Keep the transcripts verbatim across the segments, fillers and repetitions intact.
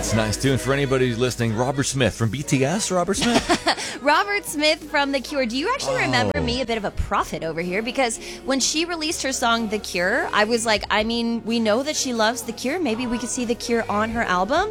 That's a nice tune. For anybody who's listening, Robert Smith from B T S. Robert Smith? Robert Smith from The Cure. Do you actually Oh. remember me, a bit of a prophet over here? Because when she released her song The Cure, I was like, I mean, we know that she loves The Cure. Maybe we could see The Cure on her album.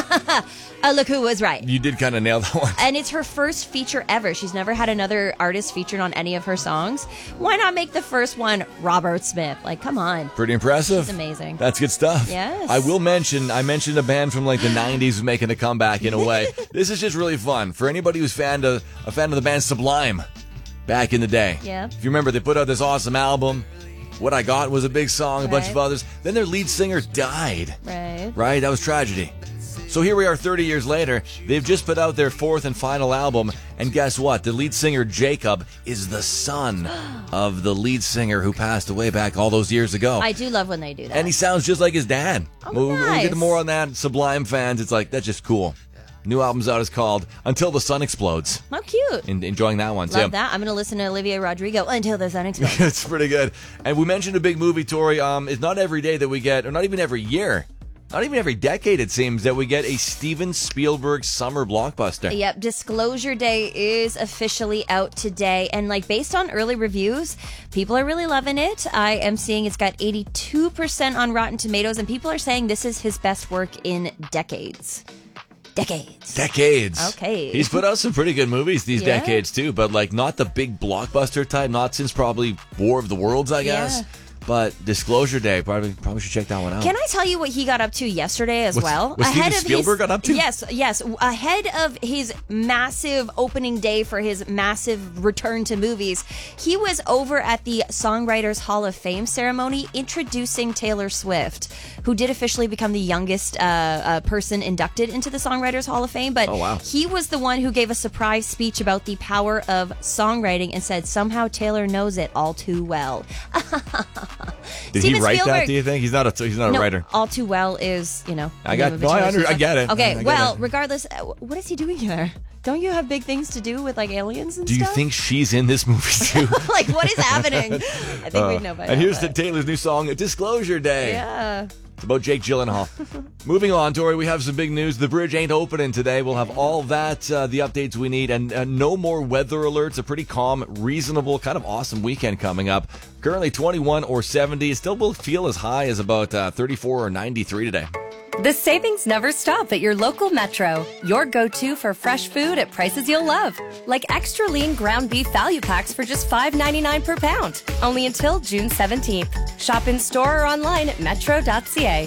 uh, look who was right. You did kind of nail that one. And it's her first feature ever. She's never had another artist featured on any of her songs. Why not make the first one Robert Smith? Like, come on. Pretty impressive. She's amazing. That's good stuff. Yes. I will mention, I mentioned a band from like the nineties making a comeback in a way. This is just really fun. For anybody who's fan to, a fan of the band Sublime back in the day. Yeah. If you remember, they put out this awesome album. What I Got was a big song, a bunch Right. of others. Then their lead singer died. Right. Right? That was tragedy. So here we are thirty years later. They've just put out their fourth and final album. And guess what? The lead singer, Jacob, is the son of the lead singer who passed away back all those years ago. I do love when they do that. And he sounds just like his dad. Oh, we'll, we'll nice. get more on that. Sublime fans, it's like, that's just cool. New album's out is called Until the Sun Explodes. How cute. En- enjoying that one, Love too. that. I'm going to listen to Olivia Rodrigo until the sun explodes. It's pretty good. And we mentioned a big movie, Tori. Um, it's not every day that we get, or not even every year, not even every decade, it seems, that we get a Steven Spielberg summer blockbuster. Yep, Disclosure Day is officially out today. And like based on early reviews, people are really loving it. I am seeing it's got eighty-two percent on Rotten Tomatoes, and people are saying this is his best work in decades. Decades. Decades. Okay. He's put out some pretty good movies these Yeah. decades, too, but like not the big blockbuster type, not since probably War of the Worlds, I guess. Yeah. But Disclosure Day, probably probably should check that one out. Can I tell you what he got up to yesterday as What's- well? what Steven Spielberg got up to? Yes, yes. Ahead of his massive opening day for his massive return to movies, he was over at the Songwriters Hall of Fame ceremony introducing Taylor Swift, who did officially become the youngest uh, uh, person inducted into the Songwriters Hall of Fame. But Oh, wow. he was the one who gave a surprise speech about the power of songwriting and said somehow Taylor knows it all too well. Did Steven he write Spielberg- that, do you think? He's not a, he's not a no, witer. All Too Well is, you know. I the got- name of a no, I Taylor under- Swift I song. get it. Okay, I get well, it. regardless, uh, what is he doing here? Don't you have big things to do with like aliens and Do you stuff? think she's in this movie, too? like, what is happening? I think Uh, we'd know by now. and here's the but- Taylor's new song, Disclosure Day. Yeah. It's about Jake Gyllenhaal. Moving on, Tori, we have some big news. The bridge ain't opening today. We'll have all that, uh, the updates we need, and uh, no more weather alerts. A pretty calm, reasonable, kind of awesome weekend coming up. Currently twenty-one or seventy. It still will feel as high as about uh, thirty-four or ninety-three today. The savings never stop at your local Metro. Your go-to for fresh food at prices you'll love. Like extra lean ground beef value packs for just five ninety-nine per pound. Only until June seventeenth. Shop in store or online at metro dot c a.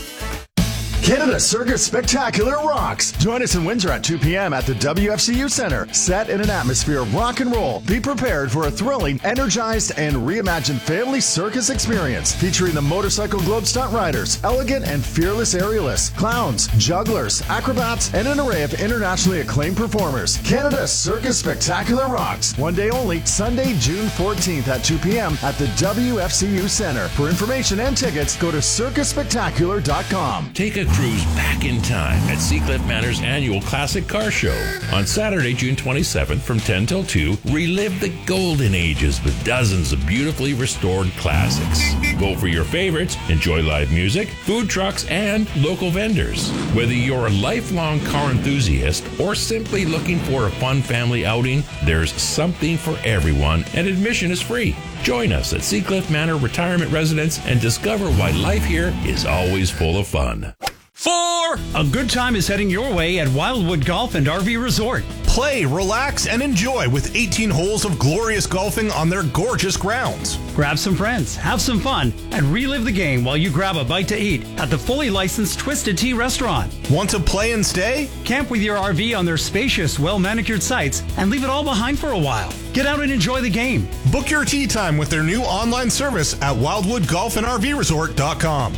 Canada Circus Spectacular rocks. Join us in Windsor at two p.m. at the W F C U Center. Set in an atmosphere of rock and roll. Be prepared for a thrilling, energized, and reimagined family circus experience featuring the Motorcycle Globe stunt riders, elegant and fearless aerialists, clowns, jugglers, acrobats, and an array of internationally acclaimed performers. Canada Circus Spectacular rocks. One day only, Sunday, June fourteenth at two p.m. at the W F C U Center. For information and tickets, go to circus spectacular dot com. Take a cruise back in time at Seacliff Manor's annual Classic Car Show. On Saturday, June twenty-seventh from ten till two, relive the golden ages with dozens of beautifully restored classics. Vote for your favorites, enjoy live music, food trucks, and local vendors. Whether you're a lifelong car enthusiast or simply looking for a fun family outing, there's something for everyone, and admission is free. Join us at Seacliff Manor Retirement Residence and discover why life here is always full of fun. Four! A good time is heading your way at Wildwood Golf and R V Resort. Play, relax, and enjoy with eighteen holes of glorious golfing on their gorgeous grounds. Grab some friends, have some fun, and relive the game while you grab a bite to eat at the fully licensed Twisted Tea restaurant. Want to play and stay? Camp with your R V on their spacious, well-manicured sites and leave it all behind for a while. Get out and enjoy the game. Book your tee time with their new online service at wildwood golf and r v resort dot com.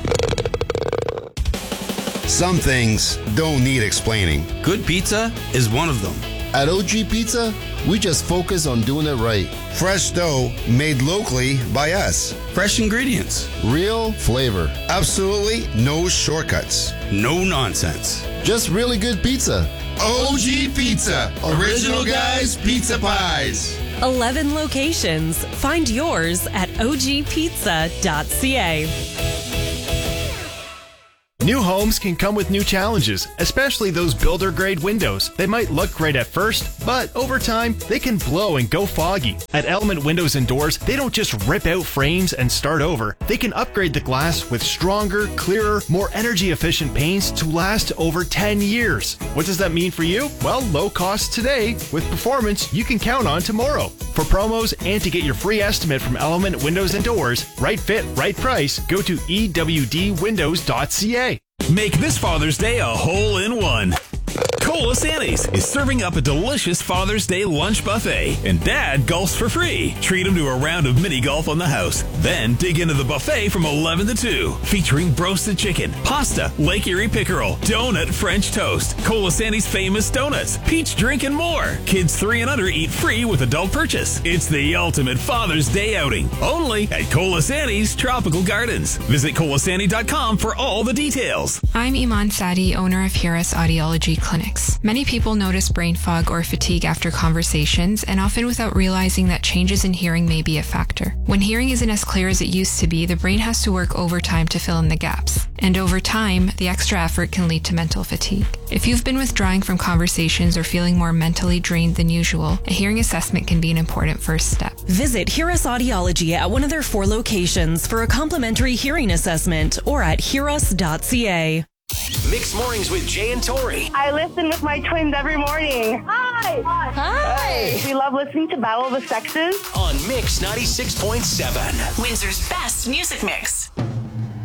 Some things don't need explaining. Good pizza is one of them. At O G Pizza, we just focus on doing it right. Fresh dough made locally by us. Fresh ingredients. Real flavor. Absolutely no shortcuts. No nonsense. Just really good pizza. O G Pizza. Original Guys Pizza Pies. eleven locations. Find yours at o g pizza dot c a. New homes can come with new challenges, especially those builder-grade windows. They might look great at first, but over time, they can blow and go foggy. At Element Windows and Doors, they don't just rip out frames and start over. They can upgrade the glass with stronger, clearer, more energy-efficient paints to last over ten years. What does that mean for you? Well, low cost today with performance you can count on tomorrow. For promos and to get your free estimate from Element Windows and Doors, right fit, right price, go to E W D windows dot C A. Make this Father's Day a hole-in-one. Colasantes is serving up a delicious Father's Day lunch buffet, and Dad golfs for free. Treat him to a round of mini golf on the house. Then dig into the buffet from eleven to two, featuring roasted chicken, pasta, Lake Erie pickerel, donut French toast, Colasantes famous donuts, peach drink, and more. Kids three and under eat free with adult purchase. It's the ultimate Father's Day outing, only at Colasantes Tropical Gardens. Visit colasantes dot com for all the details. I'm Iman Sadi, owner of Hiras Audiology Clinics. Many people notice brain fog or fatigue after conversations, and often without realizing that changes in hearing may be a factor. When hearing isn't as clear as it used to be, the brain has to work overtime to fill in the gaps. And over time, the extra effort can lead to mental fatigue. If you've been withdrawing from conversations or feeling more mentally drained than usual, a hearing assessment can be an important first step. Visit Hiras Audiology at one of their four locations for a complimentary hearing assessment or at hiras dot C A. Mixed Mornings with Jay and Tori. I listen with my twins every morning. Hi. Hi. We love listening to Battle of the Sexes On Mix ninety-six point seven. Windsor's best music mix.